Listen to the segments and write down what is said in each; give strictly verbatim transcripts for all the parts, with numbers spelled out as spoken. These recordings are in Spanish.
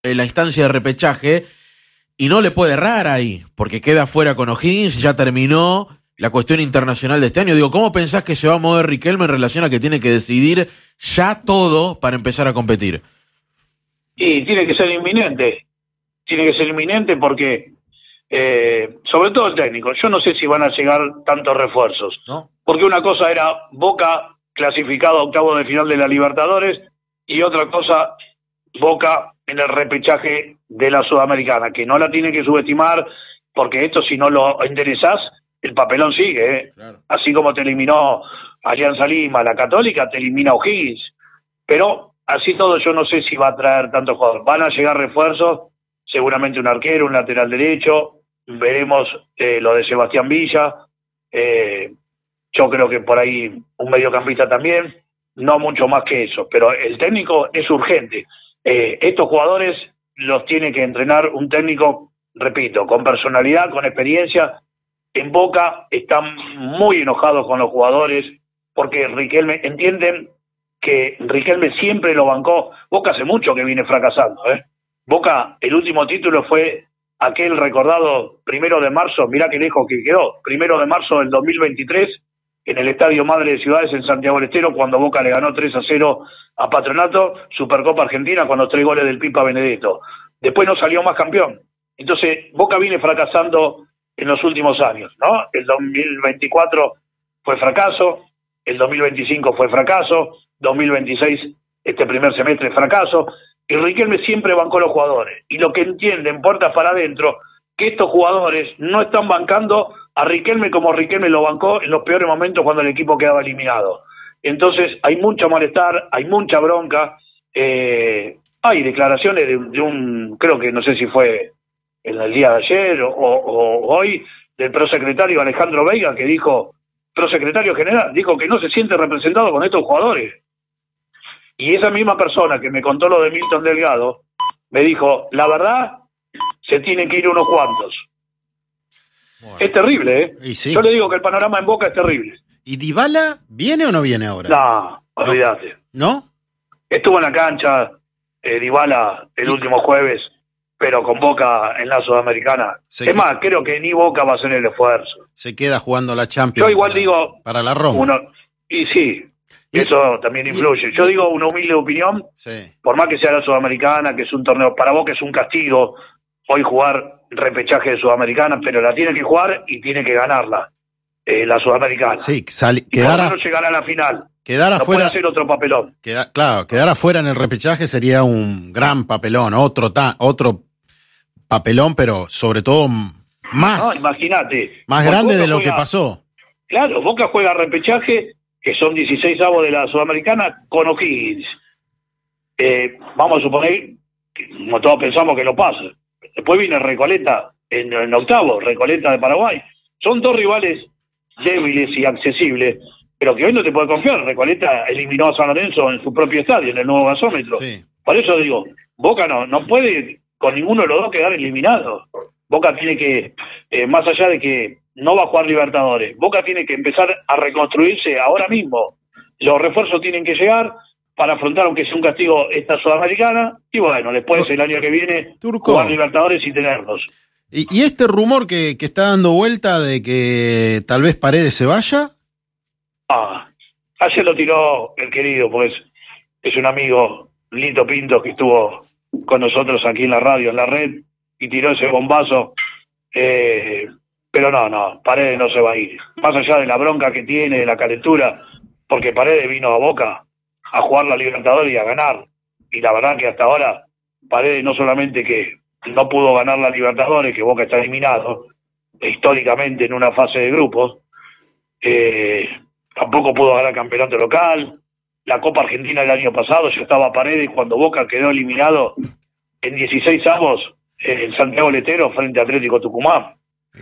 en la instancia de repechaje y no le puede errar ahí, porque queda fuera con O'Higgins, ya terminó la cuestión internacional de este año. Digo, ¿cómo pensás que se va a mover Riquelme en relación a que tiene que decidir ya todo para empezar a competir? Y tiene que ser inminente, tiene que ser inminente porque, eh, sobre todo el técnico, yo no sé si van a llegar tantos refuerzos, ¿no? Porque una cosa era Boca clasificado a octavos de final de la Libertadores y otra cosa Boca en el repechaje de la Sudamericana, que no la tiene que subestimar, porque esto si no lo enderezás, el papelón sigue, ¿eh? Claro. Así como te eliminó Alianza Lima, la Católica, te elimina O'Higgins, pero así todo yo no sé si va a traer tantos jugadores. Van a llegar refuerzos, seguramente un arquero, un lateral derecho, veremos eh, lo de Sebastián Villa, eh, yo creo que por ahí un mediocampista también, no mucho más que eso, pero el técnico es urgente. Eh, estos jugadores los tiene que entrenar un técnico, repito, con personalidad, con experiencia. En Boca están muy enojados con los jugadores porque Riquelme, entienden que Riquelme siempre lo bancó. Boca hace mucho que viene fracasando, ¿eh? Boca, el último título fue aquel recordado primero de marzo, mirá qué lejos que quedó, primero de marzo del dos mil veintitrés, en el Estadio Madre de Ciudades en Santiago del Estero, cuando Boca le ganó tres a cero a Patronato, Supercopa Argentina con los tres goles del Pipa Benedetto. Después no salió más campeón. Entonces, Boca viene fracasando en los últimos años, ¿no? El dos mil veinticuatro fue fracaso, el dos mil veinticinco fue fracaso, dos mil veintiséis este primer semestre fracaso, y Riquelme siempre bancó a los jugadores. Y lo que entienden, puertas para adentro, que estos jugadores no están bancando a Riquelme como Riquelme lo bancó en los peores momentos cuando el equipo quedaba eliminado. Entonces hay mucho malestar, hay mucha bronca, eh, hay declaraciones de, de un, creo que no sé si fue en el día de ayer o, o hoy, del prosecretario Alejandro Veiga, que dijo, prosecretario general, dijo que no se siente representado con estos jugadores. Y esa misma persona que me contó lo de Milton Delgado, me dijo, la verdad, se tienen que ir unos cuantos. Bueno. Es terrible, ¿eh? Sí. Yo le digo que el panorama en Boca es terrible. ¿Y Dybala viene o no viene ahora? No, olvídate. ¿No? Estuvo en la cancha eh, Dybala el ¿Y? último jueves, pero con Boca en la Sudamericana. Se es más, creo que ni Boca va a hacer el esfuerzo. Se queda jugando la Champions. Yo igual para, digo... Para la Roma. Uno, y sí, y, eso también influye. Y, Yo digo una humilde opinión, sí. Por más que sea la Sudamericana, que es un torneo, para Boca es un castigo hoy jugar repechaje de Sudamericana, pero la tiene que jugar y tiene que ganarla, eh, la Sudamericana. Sí, sali, quedara, y por no llegar a la final. Quedar no afuera, puede hacer otro papelón. Queda, claro, quedar afuera en el repechaje sería un gran papelón, otro ta, otro papelón, pero sobre todo más. No, imagínate. Más grande Boca de lo juega, que pasó. Claro, Boca juega repechaje, que son dieciséis avos de la Sudamericana, con O'Higgins. Eh, vamos a suponer, que, como todos pensamos que lo pasa. Después viene Recoleta en, en octavo, Recoleta de Paraguay. Son dos rivales débiles y accesibles, pero que hoy no te puede confiar. Recoleta eliminó a San Lorenzo en su propio estadio, en el nuevo gasómetro. Sí. Por eso digo, Boca no, no puede con ninguno de los dos quedar eliminado. Boca tiene que, eh, más allá de que no va a jugar Libertadores, Boca tiene que empezar a reconstruirse ahora mismo. Los refuerzos tienen que llegar para afrontar, aunque sea un castigo, esta Sudamericana, y bueno, después el año que viene Turco. Jugar Libertadores y tenerlos. ¿Y, y este rumor que, que está dando vuelta de que tal vez Paredes se vaya? Ah, ayer lo tiró el querido, pues es un amigo, Lito Pinto, que estuvo con nosotros aquí en la radio, en la red, y tiró ese bombazo, eh, pero no, no, Paredes no se va a ir. Más allá de la bronca que tiene, de la calentura, porque Paredes vino a Boca a jugar la Libertadores y a ganar. Y la verdad que hasta ahora, Paredes no solamente que no pudo ganar la Libertadores, que Boca está eliminado, históricamente en una fase de grupos, eh, tampoco pudo ganar campeonato local. La Copa Argentina del año pasado ya estaba Paredes cuando Boca quedó eliminado en dieciséis avos en Santiago del Estero frente a Atlético Tucumán.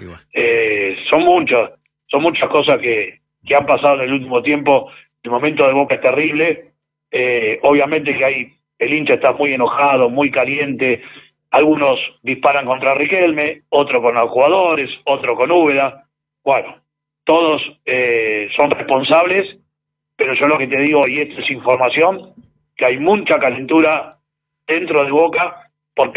Eh, son muchas, son muchas cosas que, que han pasado en el último tiempo. El momento de Boca es terrible. Eh, obviamente que hay, el hincha está muy enojado, muy caliente. Algunos disparan contra Riquelme, otros con los jugadores, otros con Úbeda. Bueno, todos eh, son responsables, pero yo lo que te digo, y esto es información, que hay mucha calentura dentro de Boca